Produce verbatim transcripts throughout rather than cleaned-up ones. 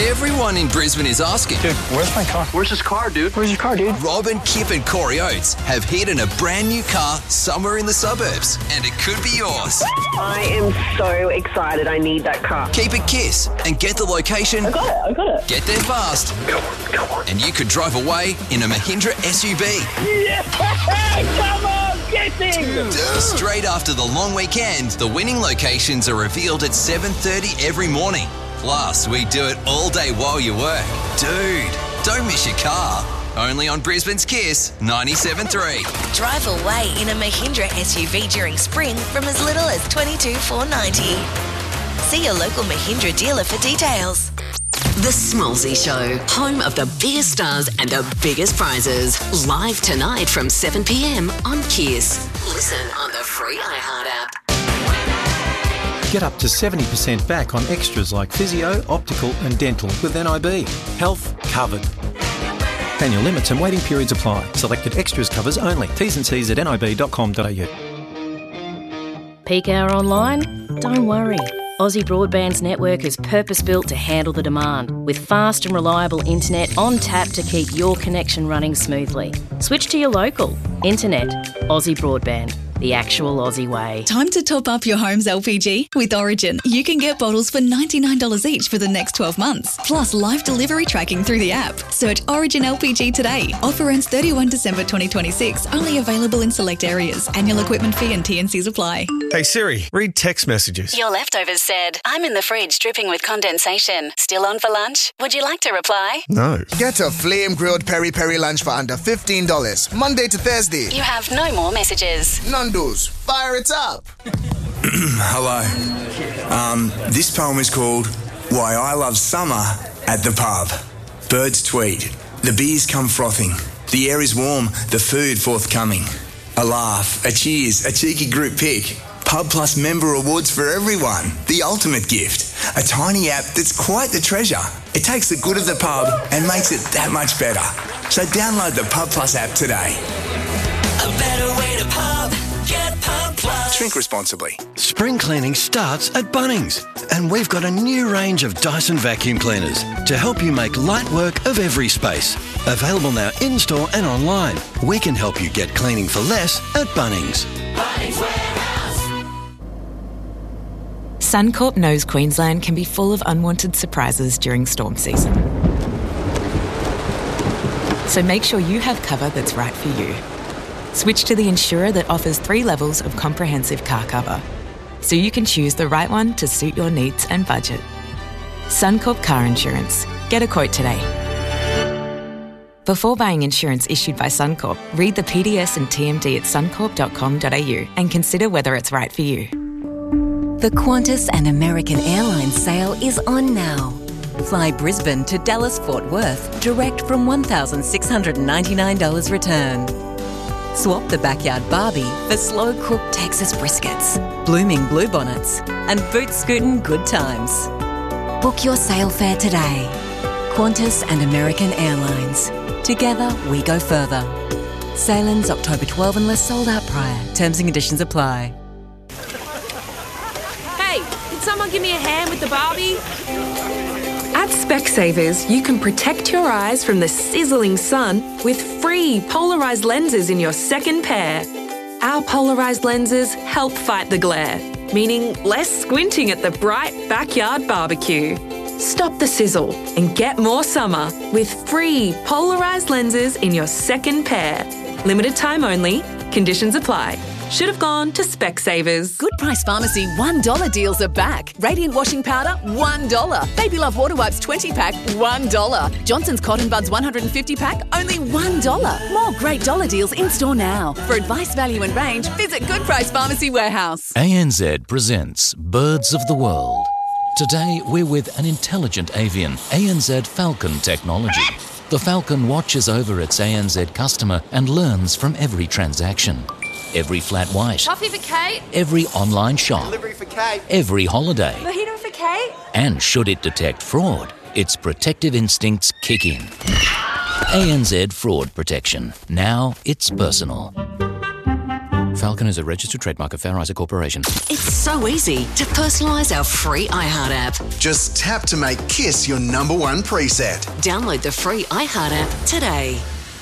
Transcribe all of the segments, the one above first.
Everyone in Brisbane is asking. Dude, where's my car? Where's his car, dude? Where's your car, dude? Rob and Kip and Corey Oates have hidden a brand new car somewhere in the suburbs, and it could be yours. I am so excited. I need that car. Keep it Kiss and get the location. I got it. I got it. Get there fast. Come on, come on. And you could drive away in a Mahindra S U V. Yeah! Come on, get in! Straight after the long weekend, the winning locations are revealed at seven thirty every morning. Plus, we do it all day while you work. Dude, don't miss your car. Only on Brisbane's Kiss ninety-seven point three. Drive away in a Mahindra S U V during spring from as little as twenty-two thousand four hundred ninety dollars. See your local Mahindra dealer for details. The Smallsy Show, home of the biggest stars and the biggest prizes. Live tonight from seven p.m. on Kiss. Listen on the free iHeart app. Get up to seventy percent back on extras like physio, optical and dental with N I B. Health covered. Annual limits and waiting periods apply. Selected extras covers only. T's and C's at n i b dot com dot a u. Peak hour online? Don't worry. Aussie Broadband's network is purpose-built to handle the demand, with fast and reliable internet on tap to keep your connection running smoothly. Switch to your local. Internet. Aussie Broadband. The actual Aussie way. Time to top up your home's L P G? With Origin, you can get bottles for ninety-nine dollars each for the next twelve months, plus live delivery tracking through the app. Search Origin L P G today. Offer ends thirty-first of December twenty twenty-six. Only available in select areas. Annual equipment fee and T and Cs apply. Hey Siri, read text messages. Your leftovers said, I'm in the fridge dripping with condensation. Still on for lunch? Would you like to reply? No. Get a flame-grilled peri-peri lunch for under fifteen dollars. Monday to Thursday. You have no more messages. Nando's, fire it up. Hello. Um, this poem is called Why I Love Summer at the Pub. Birds tweet. The beers come frothing. The air is warm, the food forthcoming. A laugh, a cheers, a cheeky group pic. Pub Plus member awards for everyone. The ultimate gift. A tiny app that's quite the treasure. It takes the good of the pub and makes it that much better. So download the Pub Plus app today. A better way to pub. Get Pub Plus. Drink responsibly. Spring cleaning starts at Bunnings, and we've got a new range of Dyson vacuum cleaners to help you make light work of every space. Available now in-store and online. We can help you get cleaning for less at Bunnings. Bunnings Warehouse. Suncorp knows Queensland can be full of unwanted surprises during storm season. So make sure you have cover that's right for you. Switch to the insurer that offers three levels of comprehensive car cover, so you can choose the right one to suit your needs and budget. Suncorp Car Insurance. Get a quote today. Before buying insurance issued by Suncorp, read the P D S and T M D at suncorp dot com dot a u and consider whether it's right for you. The Qantas and American Airlines sale is on now. Fly Brisbane to Dallas Fort Worth direct from one thousand six hundred ninety-nine dollars return. Swap the backyard Barbie for slow-cooked Texas briskets, blooming bluebonnets, and boot-scootin' good times. Book your sail fare today. Qantas and American Airlines. Together, we go further. Sail ends October twelfth unless sold out prior. Terms and conditions apply. Hey, can someone give me a hand with the Barbie? At Specsavers, you can protect your eyes from the sizzling sun with free polarised lenses in your second pair. Our polarised lenses help fight the glare, meaning less squinting at the bright backyard barbecue. Stop the sizzle and get more summer with free polarised lenses in your second pair. Limited time only. Conditions apply. Should have gone to Specsavers. Good Price Pharmacy one dollar deals are back. Radiant washing powder, one dollar. Baby Love Water Wipes twenty pack, one dollar. Johnson's Cotton Buds one hundred fifty pack, only one dollar. More great dollar deals in store now. For advice, value and range, visit Good Price Pharmacy Warehouse. A N Z presents Birds of the World. Today we're with an intelligent avian, A N Z Falcon technology. The Falcon watches over its A N Z customer and learns from every transaction. Every flat white. Coffee for Kate. Every online shop. Delivery for Kate. Every holiday. Mojito for Kate. And should it detect fraud, its protective instincts kick in. A N Z Fraud Protection. Now it's personal. Falcon is a registered trademark of Fair Isaac Corporation. It's so easy to personalise our free iHeart app. Just tap to make Kiss your number one preset. Download the free iHeart app today.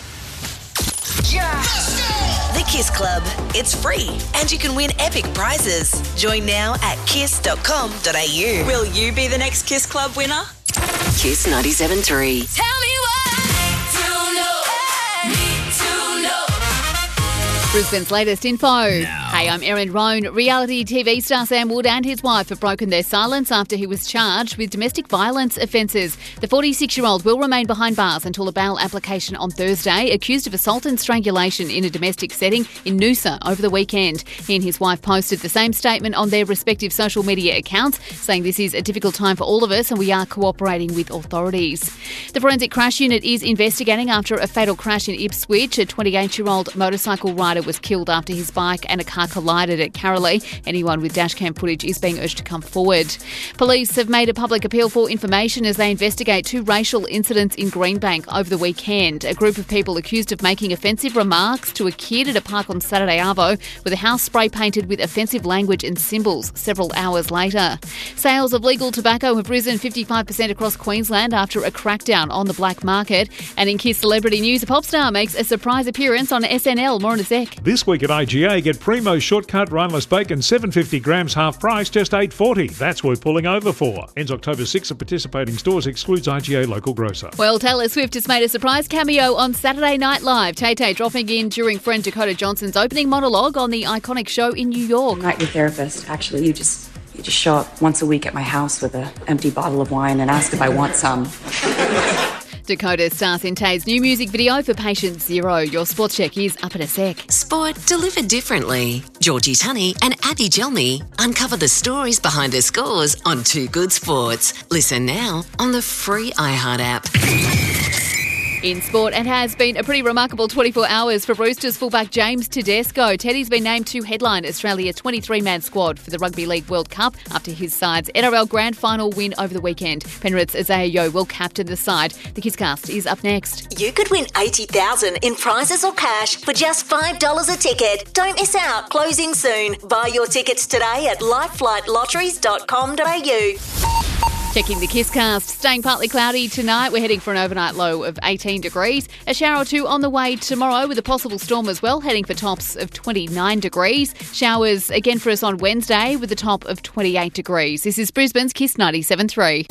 Yeah. The Kiss Club. It's free and you can win epic prizes. Join now at kiss dot com dot a u. Will you be the next Kiss Club winner? Kiss ninety-seven point three. Tell me what to know. Need to know. Brisbane's latest info. Hey, I'm Erin Roan. Reality T V star Sam Wood and his wife have broken their silence after he was charged with domestic violence offences. The forty-six-year-old will remain behind bars until a bail application on Thursday, accused of assault and strangulation in a domestic setting in Noosa over the weekend. He and his wife posted the same statement on their respective social media accounts, saying this is a difficult time for all of us and we are cooperating with authorities. The Forensic Crash Unit is investigating after a fatal crash in Ipswich. A twenty-eight-year-old motorcycle rider was killed after his bike and a car collided at Carolee. Anyone with dashcam footage is being urged to come forward. Police have made a public appeal for information as they investigate two racial incidents in Greenbank over the weekend. A group of people accused of making offensive remarks to a kid at a park on Saturday arvo, with a house spray painted with offensive language and symbols several hours later. Sales of legal tobacco have risen fifty-five percent across Queensland after a crackdown on the black market. And in Kiss celebrity news, a pop star makes a surprise appearance on S N L. More in a sec. This week at I G A, get Primo Shortcut Rhineless Bacon, seven hundred fifty grams, half price, just eight dollars forty. That's worth pulling over for. Ends October sixth at participating stores, excludes I G A local grocer. Well, Taylor Swift has made a surprise cameo on Saturday Night Live. Tay-Tay dropping in during friend Dakota Johnson's opening monologue on the iconic show in New York. I'm not your therapist. Actually, you just you just show up once a week at my house with an empty bottle of wine and ask if I want some. Dakota stars in Tay's new music video for Patient Zero. Your sports check is up in a sec. Sport delivered differently. Georgie Tunney and Abby Gelmy uncover the stories behind the scores on Two Good Sports. Listen now on the free iHeart app. In sport, it has been a pretty remarkable twenty-four hours for Roosters fullback James Tedesco. Teddy's been named to headline Australia's twenty-three-man squad for the Rugby League World Cup after his side's N R L Grand Final win over the weekend. Penrith's Isaiah Yeo will captain the side. The Kisscast is up next. You could win eighty thousand dollars in prizes or cash for just five dollars a ticket. Don't miss out. Closing soon. Buy your tickets today at lifeflight lotteries dot com dot a u. Checking the Kisscast. Staying partly cloudy tonight. We're heading for an overnight low of eighteen degrees. A shower or two on the way tomorrow with a possible storm as well, heading for tops of twenty-nine degrees. Showers again for us on Wednesday with a top of twenty-eight degrees. This is Brisbane's Kiss ninety-seven point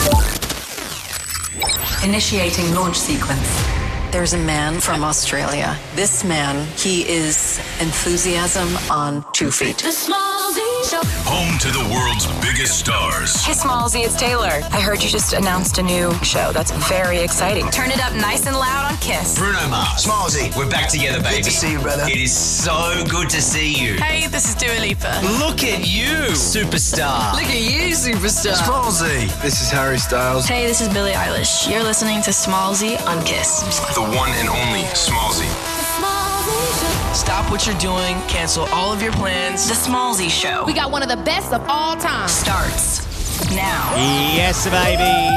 three. Initiating launch sequence. There's a man from Australia. This man, he is enthusiasm on two feet. The Smallzy Show. Home to the world's biggest stars. Hey, Smallzy, it's Taylor. I heard you just announced a new show. That's very exciting. Turn it up nice and loud on Kiss. Bruno Mars. Smallzy. We're back together, baby. Good to see you, brother. It is so good to see you. Hey, this is Dua Lipa. Look at you, superstar. Look at you, superstar. Smallzy. This is Harry Styles. Hey, this is Billie Eilish. You're listening to Smallzy on Kiss. The one and only Smallzy. Stop what you're doing. Cancel all of your plans. The Smallzy Show. We got one of the best of all time. Starts now. Yes, baby.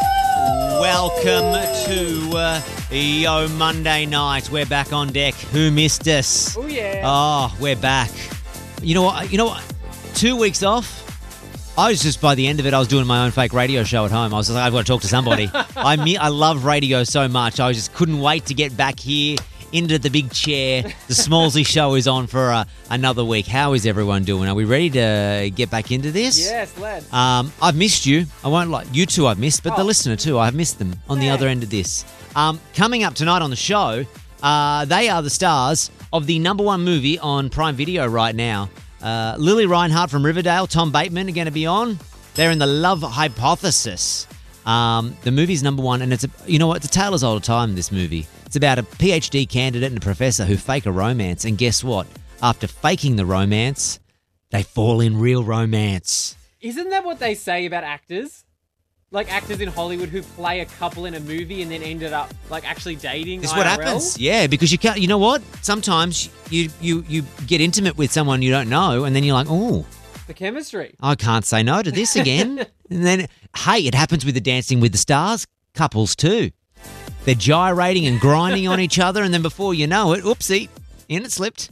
Welcome to uh, Yo Monday night. We're back on deck. Who missed us? Oh yeah. Oh, we're back. You know what? You know what? Two weeks off. I was just, by the end of it, I was doing my own fake radio show at home. I was like, I've got to talk to somebody. I mean, I love radio so much. I just couldn't wait to get back here into the big chair. The Smallzy Show is on for uh, another week. How is everyone doing? Are we ready to get back into this? Yes, let's. Um, I've missed you. I won't like you two. I've missed, but oh. the listener too. I've missed them on the yeah. other end of this. Um, coming up tonight on the show, uh, they are the stars of the number one movie on Prime Video right now. Uh, Lily Reinhart from Riverdale, Tom Bateman are going to be on. They're in The Love Hypothesis. Um, the movie's number one, and it's a, you know what? It's a tale as old as time, this movie. It's about a PhD candidate and a professor who fake a romance, and guess what? After faking the romance, they fall in real romance. Isn't that what they say about actors? Like actors in Hollywood who play a couple in a movie and then ended up like actually dating. It's I R L? what happens. Yeah, because you can't. You know what? Sometimes you you you get intimate with someone you don't know, and then you're like, oh, the chemistry. I can't say no to this again. And then, hey, it happens with the Dancing with the Stars couples too. They're gyrating and grinding on each other, and then before you know it, oopsie, in it slipped.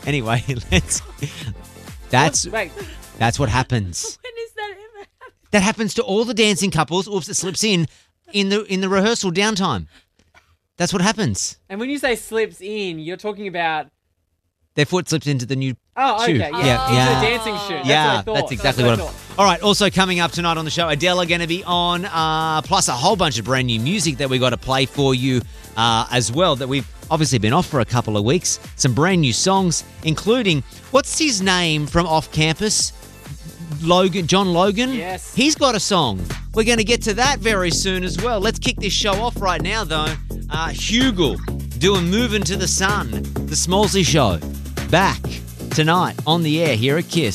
Anyway, let's. That's Wait. that's what happens. When is that ever? That happens to all the dancing couples. Oops, it slips in in the in the rehearsal downtime. That's what happens. And when you say slips in, you're talking about. Their foot slips into the new Oh, okay. shoe. Yeah. Yeah, Into yeah. the dancing shoe. That's yeah, what I thought. that's exactly That's what, what I I'm. All right. Also coming up tonight on the show, Adele are going to be on, uh, plus a whole bunch of brand new music that we got to play for you uh, as well. That we've obviously been off for a couple of weeks. Some brand new songs, including what's his name from off campus. Logan, John Logan. Yes. He's got a song. We're going to get to that very soon as well. Let's kick this show off right now, though. Uh, Hugel doing Moving to the Sun, the Smallsy Show. Back tonight on the air here at Kiss.